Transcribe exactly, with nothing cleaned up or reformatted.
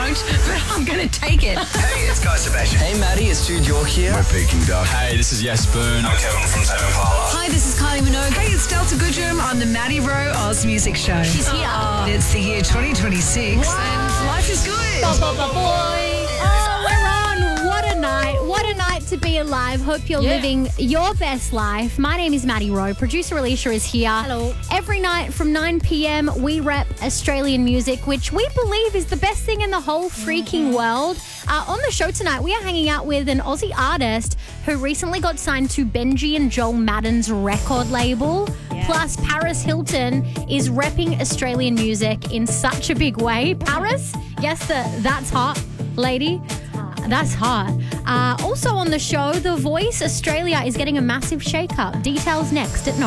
won't, but I'm going to take it. Hey, it's Guy Sebastian. Hey, Maddie, it's Jude York here. We're Peking Duck. Hey, this is Yes Boone. I'm Kevin from Tame Impala. Hi, this is Kylie Minogue. Hey, it's Delta Goodrum on the Maddie Rowe Oz Music Show. She's here. Oh, it's the year twenty twenty-six and life is good. Ba, ba, ba, boy. Oh, we're on. What a night. What a night to be alive. Hope you're Yeah. living your best life. My name is Maddie Rowe. Producer Alicia is here. Hello. Every night from nine p.m, we rep Australian music, which we believe is the best thing in the whole freaking world. Uh, on the show tonight, we are hanging out with an Aussie artist who recently got signed to Benji and Joel Madden's record label. Yeah. Plus, Paris Hilton is repping Australian music in such a big way. Paris, yes, the That's Hot lady. That's hot. Uh, also on the show, The Voice Australia is getting a massive shake-up. Details next at nine.